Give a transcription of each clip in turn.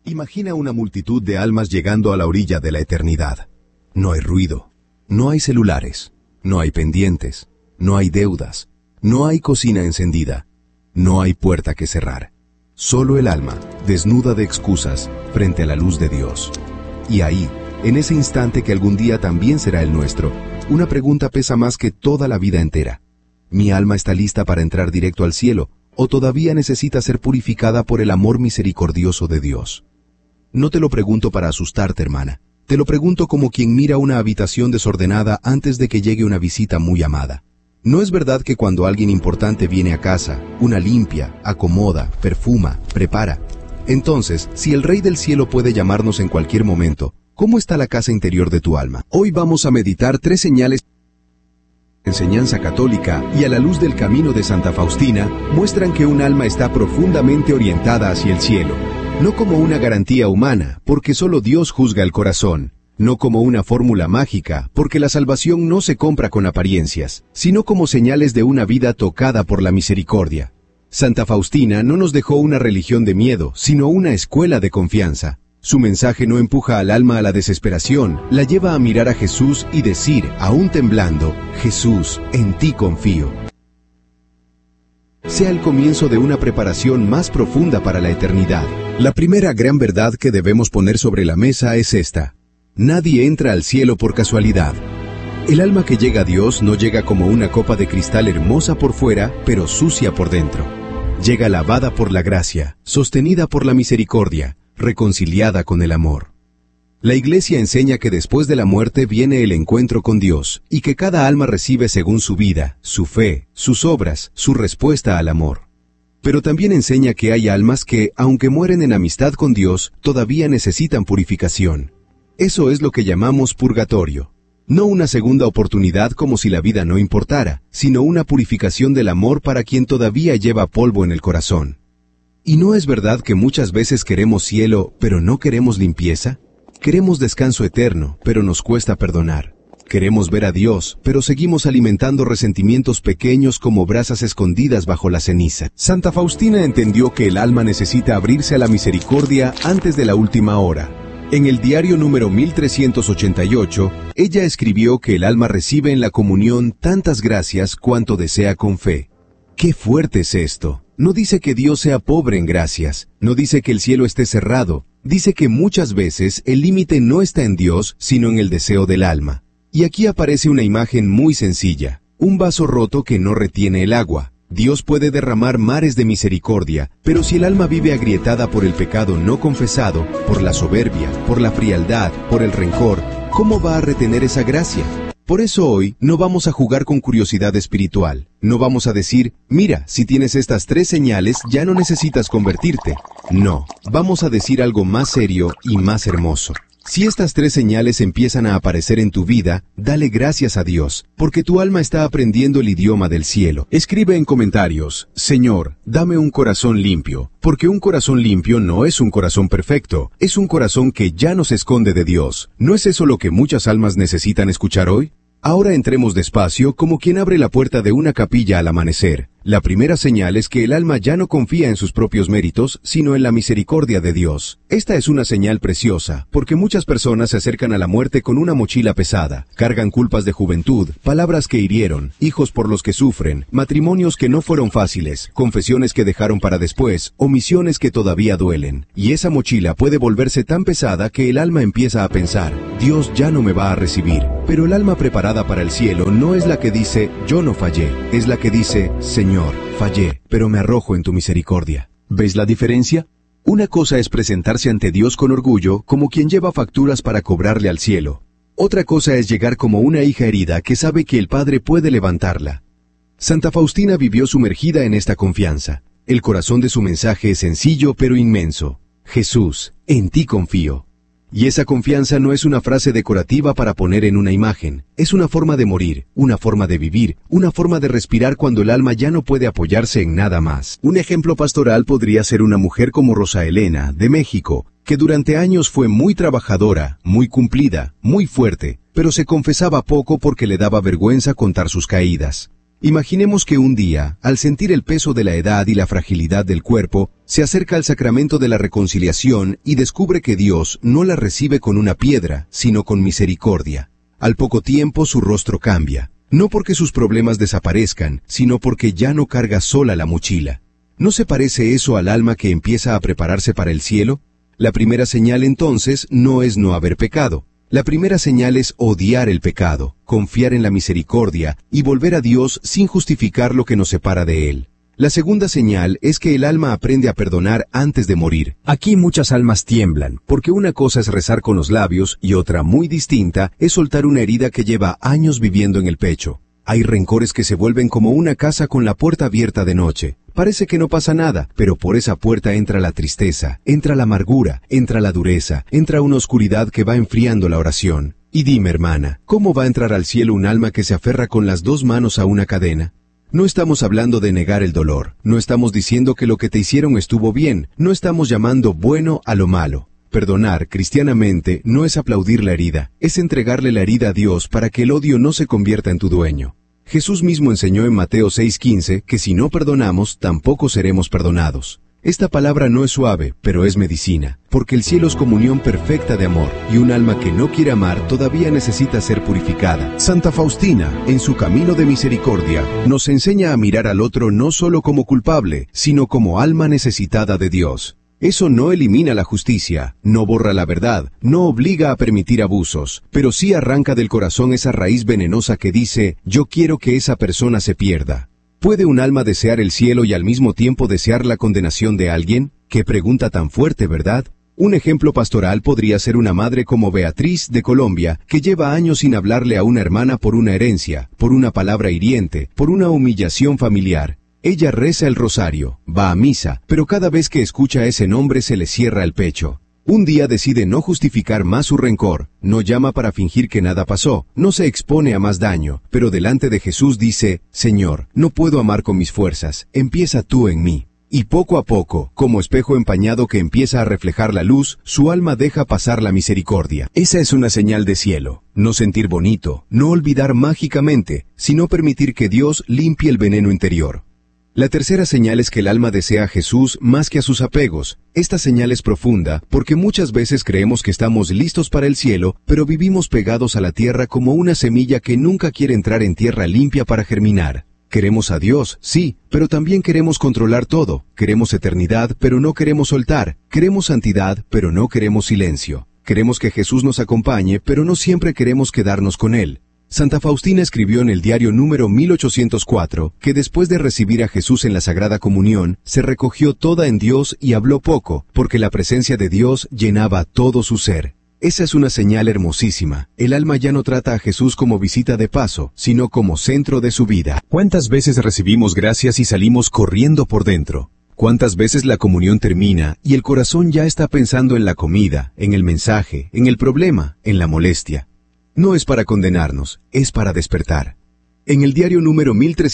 Imagina una multitud de almas llegando a la orilla de la eternidad. No hay ruido, no hay celulares, no hay pendientes, no hay deudas, no hay cocina encendida, no hay puerta que cerrar. Solo el alma, desnuda de excusas, frente a la luz de Dios. Y ahí, en ese instante que algún día también será el nuestro, una pregunta pesa más que toda la vida entera. ¿Mi alma está lista para entrar directo al cielo, o todavía necesita ser purificada por el amor misericordioso de Dios? No te lo pregunto para asustarte, hermana. Te lo pregunto como quien mira una habitación desordenada antes de que llegue una visita muy amada. ¿No es verdad que cuando alguien importante viene a casa, una limpia, acomoda, perfuma, prepara? Entonces, si el Rey del Cielo puede llamarnos en cualquier momento, ¿cómo está la casa interior de tu alma? Hoy vamos a meditar 3 señales. Enseñanza católica y a la luz del camino de Santa Faustina muestran que un alma está profundamente orientada hacia el cielo. No como una garantía humana, porque solo Dios juzga el corazón. No como una fórmula mágica, porque la salvación no se compra con apariencias, sino como señales de una vida tocada por la misericordia. Santa Faustina no nos dejó una religión de miedo, sino una escuela de confianza. Su mensaje no empuja al alma a la desesperación, la lleva a mirar a Jesús y decir, aún temblando, Jesús, en ti confío. Sea el comienzo de una preparación más profunda para la eternidad. La primera gran verdad que debemos poner sobre la mesa es esta: nadie entra al cielo por casualidad. El alma que llega a Dios no llega como una copa de cristal hermosa por fuera, pero sucia por dentro. Llega lavada por la gracia, sostenida por la misericordia, reconciliada con el amor. La Iglesia enseña que después de la muerte viene el encuentro con Dios, y que cada alma recibe según su vida, su fe, sus obras, su respuesta al amor. Pero también enseña que hay almas que, aunque mueren en amistad con Dios, todavía necesitan purificación. Eso es lo que llamamos purgatorio. No una segunda oportunidad como si la vida no importara, sino una purificación del amor para quien todavía lleva polvo en el corazón. ¿Y no es verdad que muchas veces queremos cielo, pero no queremos limpieza? Queremos descanso eterno, pero nos cuesta perdonar. Queremos ver a Dios, pero seguimos alimentando resentimientos pequeños como brasas escondidas bajo la ceniza. Santa Faustina entendió que el alma necesita abrirse a la misericordia antes de la última hora. En el diario número 1388, ella escribió que el alma recibe en la comunión tantas gracias cuanto desea con fe. ¡Qué fuerte es esto! No dice que Dios sea pobre en gracias, no dice que el cielo esté cerrado, dice que muchas veces el límite no está en Dios, sino en el deseo del alma. Y aquí aparece una imagen muy sencilla, un vaso roto que no retiene el agua. Dios puede derramar mares de misericordia, pero si el alma vive agrietada por el pecado no confesado, por la soberbia, por la frialdad, por el rencor, ¿cómo va a retener esa gracia? Por eso hoy no vamos a jugar con curiosidad espiritual. No vamos a decir, mira, si tienes estas 3 señales ya no necesitas convertirte. No, vamos a decir algo más serio y más hermoso. Si estas 3 señales empiezan a aparecer en tu vida, dale gracias a Dios, porque tu alma está aprendiendo el idioma del cielo. Escribe en comentarios, Señor, dame un corazón limpio, porque un corazón limpio no es un corazón perfecto, es un corazón que ya no se esconde de Dios. ¿No es eso lo que muchas almas necesitan escuchar hoy? Ahora entremos despacio como quien abre la puerta de una capilla al amanecer. La primera señal es que el alma ya no confía en sus propios méritos, sino en la misericordia de Dios. Esta es una señal preciosa, porque muchas personas se acercan a la muerte con una mochila pesada. Cargan culpas de juventud, palabras que hirieron, hijos por los que sufren, matrimonios que no fueron fáciles, confesiones que dejaron para después, omisiones que todavía duelen. Y esa mochila puede volverse tan pesada que el alma empieza a pensar, Dios ya no me va a recibir. Pero el alma preparada para el cielo no es la que dice, yo no fallé, es la que dice, Señor, fallé, pero me arrojo en tu misericordia. ¿Ves la diferencia? Una cosa es presentarse ante Dios con orgullo, como quien lleva facturas para cobrarle al cielo. Otra cosa es llegar como una hija herida que sabe que el Padre puede levantarla. Santa Faustina vivió sumergida en esta confianza. El corazón de su mensaje es sencillo pero inmenso. Jesús, en ti confío. Y esa confianza no es una frase decorativa para poner en una imagen, es una forma de morir, una forma de vivir, una forma de respirar cuando el alma ya no puede apoyarse en nada más. Un ejemplo pastoral podría ser una mujer como Rosa Elena, de México, que durante años fue muy trabajadora, muy cumplida, muy fuerte, pero se confesaba poco porque le daba vergüenza contar sus caídas. Imaginemos que un día, al sentir el peso de la edad y la fragilidad del cuerpo, se acerca al sacramento de la reconciliación y descubre que Dios no la recibe con una piedra, sino con misericordia. Al poco tiempo su rostro cambia, no porque sus problemas desaparezcan, sino porque ya no carga sola la mochila. ¿No se parece eso al alma que empieza a prepararse para el cielo? La primera señal entonces no es no haber pecado. La primera señal es odiar el pecado, confiar en la misericordia y volver a Dios sin justificar lo que nos separa de Él. La segunda señal es que el alma aprende a perdonar antes de morir. Aquí muchas almas tiemblan, porque una cosa es rezar con los labios y otra muy distinta es soltar una herida que lleva años viviendo en el pecho. Hay rencores que se vuelven como una casa con la puerta abierta de noche. Parece que no pasa nada, pero por esa puerta entra la tristeza, entra la amargura, entra la dureza, entra una oscuridad que va enfriando la oración. Y dime, hermana, ¿cómo va a entrar al cielo un alma que se aferra con las dos manos a una cadena? No estamos hablando de negar el dolor, no estamos diciendo que lo que te hicieron estuvo bien, no estamos llamando bueno a lo malo. Perdonar, cristianamente, no es aplaudir la herida, es entregarle la herida a Dios para que el odio no se convierta en tu dueño. Jesús mismo enseñó en Mateo 6:15 que si no perdonamos, tampoco seremos perdonados. Esta palabra no es suave, pero es medicina, porque el cielo es comunión perfecta de amor, y un alma que no quiere amar todavía necesita ser purificada. Santa Faustina, en su camino de misericordia, nos enseña a mirar al otro no solo como culpable, sino como alma necesitada de Dios. Eso no elimina la justicia, no borra la verdad, no obliga a permitir abusos, pero sí arranca del corazón esa raíz venenosa que dice, yo quiero que esa persona se pierda. ¿Puede un alma desear el cielo y al mismo tiempo desear la condenación de alguien? ¡Qué pregunta tan fuerte!, ¿verdad? Un ejemplo pastoral podría ser una madre como Beatriz de Colombia, que lleva años sin hablarle a una hermana por una herencia, por una palabra hiriente, por una humillación familiar. Ella reza el rosario, va a misa, pero cada vez que escucha ese nombre se le cierra el pecho. Un día decide no justificar más su rencor, no llama para fingir que nada pasó, no se expone a más daño, pero delante de Jesús dice, Señor, no puedo amar con mis fuerzas, empieza tú en mí. Y poco a poco, como espejo empañado que empieza a reflejar la luz, su alma deja pasar la misericordia. Esa es una señal de cielo. No sentir bonito, no olvidar mágicamente, sino permitir que Dios limpie el veneno interior. La tercera señal es que el alma desea a Jesús más que a sus apegos. Esta señal es profunda porque muchas veces creemos que estamos listos para el cielo, pero vivimos pegados a la tierra como una semilla que nunca quiere entrar en tierra limpia para germinar. Queremos a Dios, sí, pero también queremos controlar todo. Queremos eternidad, pero no queremos soltar. Queremos santidad, pero no queremos silencio. Queremos que Jesús nos acompañe, pero no siempre queremos quedarnos con Él. Santa Faustina escribió en el diario número 1804 que después de recibir a Jesús en la Sagrada Comunión, se recogió toda en Dios y habló poco, porque la presencia de Dios llenaba todo su ser. Esa es una señal hermosísima. El alma ya no trata a Jesús como visita de paso, sino como centro de su vida. ¿Cuántas veces recibimos gracias y salimos corriendo por dentro? ¿Cuántas veces la comunión termina y el corazón ya está pensando en la comida, en el mensaje, en el problema, en la molestia? No es para condenarnos, es para despertar. En el diario número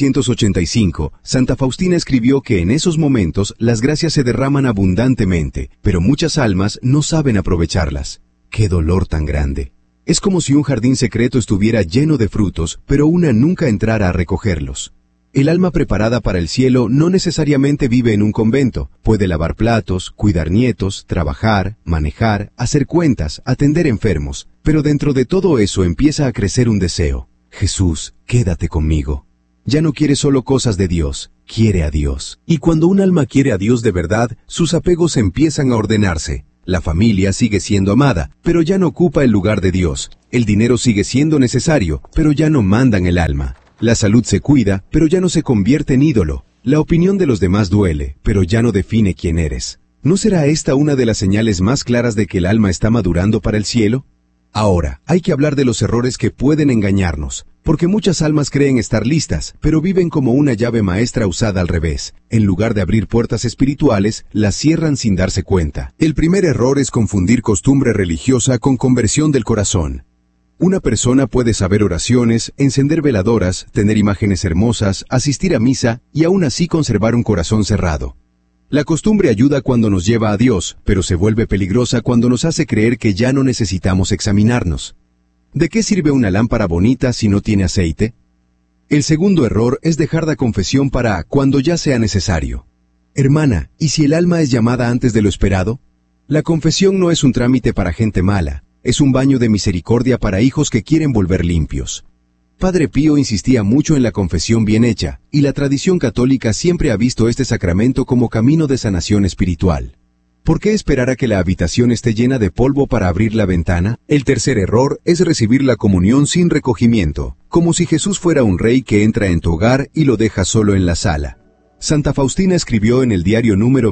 1385, Santa Faustina escribió que en esos momentos las gracias se derraman abundantemente, pero muchas almas no saben aprovecharlas. ¡Qué dolor tan grande! Es como si un jardín secreto estuviera lleno de frutos, pero una nunca entrara a recogerlos. El alma preparada para el cielo no necesariamente vive en un convento. Puede lavar platos, cuidar nietos, trabajar, manejar, hacer cuentas, atender enfermos. Pero dentro de todo eso empieza a crecer un deseo. Jesús, quédate conmigo. Ya no quiere solo cosas de Dios, quiere a Dios. Y cuando un alma quiere a Dios de verdad, sus apegos empiezan a ordenarse. La familia sigue siendo amada, pero ya no ocupa el lugar de Dios. El dinero sigue siendo necesario, pero ya no mandan el alma. La salud se cuida, pero ya no se convierte en ídolo. La opinión de los demás duele, pero ya no define quién eres. ¿No será esta una de las señales más claras de que el alma está madurando para el cielo? Ahora, hay que hablar de los errores que pueden engañarnos, porque muchas almas creen estar listas, pero viven como una llave maestra usada al revés. En lugar de abrir puertas espirituales, las cierran sin darse cuenta. El primer error es confundir costumbre religiosa con conversión del corazón. Una persona puede saber oraciones, encender veladoras, tener imágenes hermosas, asistir a misa y aún así conservar un corazón cerrado. La costumbre ayuda cuando nos lleva a Dios, pero se vuelve peligrosa cuando nos hace creer que ya no necesitamos examinarnos. ¿De qué sirve una lámpara bonita si no tiene aceite? El segundo error es dejar la confesión para cuando ya sea necesario. Hermana, ¿y si el alma es llamada antes de lo esperado? La confesión no es un trámite para gente mala, es un baño de misericordia para hijos que quieren volver limpios. Padre Pío insistía mucho en la confesión bien hecha, y la tradición católica siempre ha visto este sacramento como camino de sanación espiritual. ¿Por qué esperar a que la habitación esté llena de polvo para abrir la ventana? El tercer error es recibir la comunión sin recogimiento, como si Jesús fuera un rey que entra en tu hogar y lo deja solo en la sala. Santa Faustina escribió en el diario número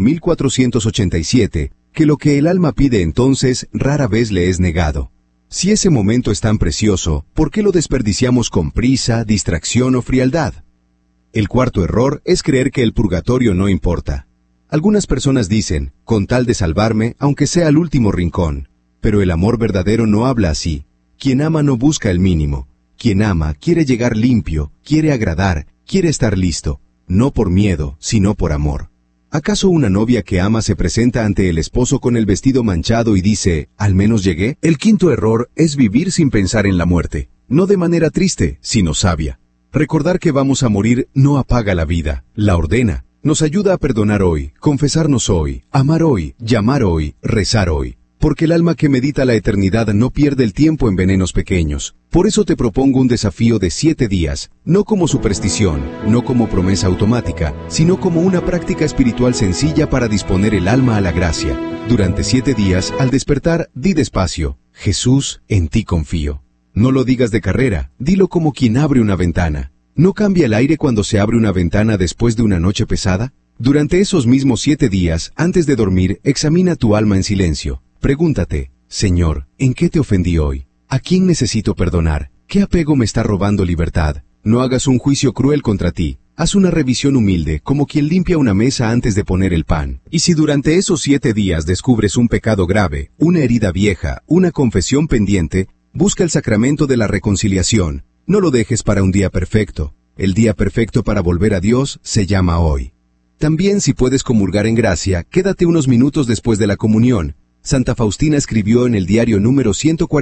1487 que lo que el alma pide entonces rara vez le es negado. Si ese momento es tan precioso, ¿por qué lo desperdiciamos con prisa, distracción o frialdad? El cuarto error es creer que el purgatorio no importa. Algunas personas dicen, con tal de salvarme, aunque sea al último rincón. Pero el amor verdadero no habla así. Quien ama no busca el mínimo. Quien ama quiere llegar limpio, quiere agradar, quiere estar listo. No por miedo, sino por amor. ¿Acaso una novia que ama se presenta ante el esposo con el vestido manchado y dice, ¿al menos llegué? El quinto error es vivir sin pensar en la muerte, no de manera triste, sino sabia. Recordar que vamos a morir no apaga la vida, la ordena. Nos ayuda a perdonar hoy, confesarnos hoy, amar hoy, llamar hoy, rezar hoy. Porque el alma que medita la eternidad no pierde el tiempo en venenos pequeños. Por eso te propongo un desafío de 7 días, no como superstición, no como promesa automática, sino como una práctica espiritual sencilla para disponer el alma a la gracia. Durante 7 días, al despertar, di despacio, Jesús, en ti confío. No lo digas de carrera, dilo como quien abre una ventana. ¿No cambia el aire cuando se abre una ventana después de una noche pesada? Durante esos mismos 7 días, antes de dormir, examina tu alma en silencio. Pregúntate, Señor, ¿en qué te ofendí hoy? ¿A quién necesito perdonar? ¿Qué apego me está robando libertad? No hagas un juicio cruel contra ti. Haz una revisión humilde, como quien limpia una mesa antes de poner el pan. Y si durante esos 7 días descubres un pecado grave, una herida vieja, una confesión pendiente, busca el sacramento de la reconciliación. No lo dejes para un día perfecto. El día perfecto para volver a Dios se llama hoy. También, si puedes comulgar en gracia, quédate unos minutos después de la comunión. Santa Faustina escribió en el diario número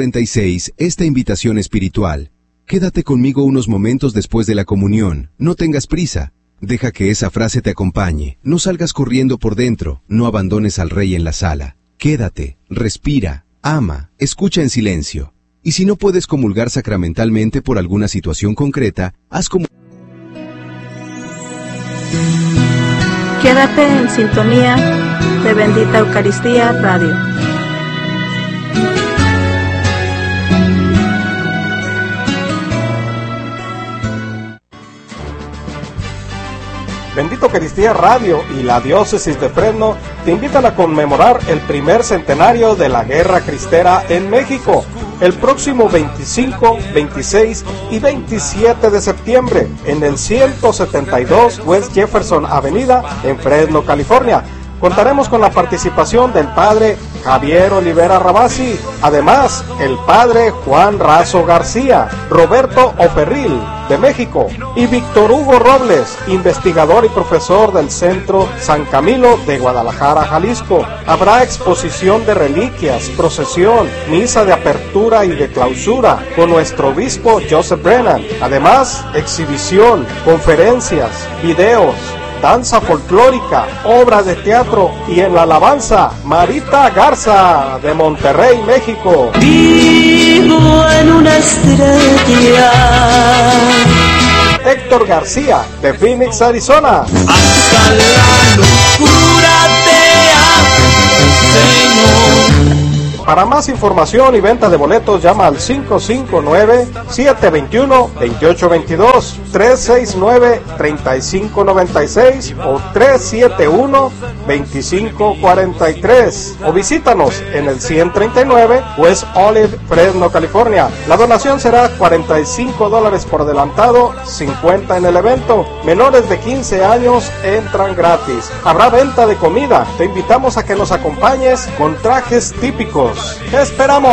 146 esta invitación espiritual. Quédate conmigo unos momentos después de la comunión, no tengas prisa. Deja que esa frase te acompañe, no salgas corriendo por dentro, no abandones al Rey en la sala. Quédate, respira, ama, escucha en silencio. Y si no puedes comulgar sacramentalmente por alguna situación concreta, haz como... Quédate en sintonía de Bendita Eucaristía Radio. Bendita Eucaristía Radio y la Diócesis de Fresno te invitan a conmemorar el primer centenario de la Guerra Cristera en México, el próximo 25, 26 y 27 de septiembre en el 172 West Jefferson Avenida en Fresno, California. Contaremos con la participación del padre Javier Olivera Rabasi, además el padre Juan Razo García, Roberto Oferril de México y Víctor Hugo Robles, investigador y profesor del Centro San Camilo de Guadalajara, Jalisco. Habrá exposición de reliquias, procesión, misa de apertura y de clausura con nuestro obispo Joseph Brennan. Además, exhibición, conferencias, videos, danza folclórica, obras de teatro y en la alabanza, Marita Garza de Monterrey, México. Vivo en una estrella. Héctor García de Phoenix, Arizona. Hasta la locura te amo, Señor. Para más información y venta de boletos, llama al 559-721-2822, 369-3596 o 371-2543. O visítanos en el 139 West Olive, Fresno, California. La donación será $45 por adelantado, 50 en el evento. Menores de 15 años entran gratis. Habrá venta de comida. Te invitamos a que nos acompañes con trajes típicos. ¡Te esperamos!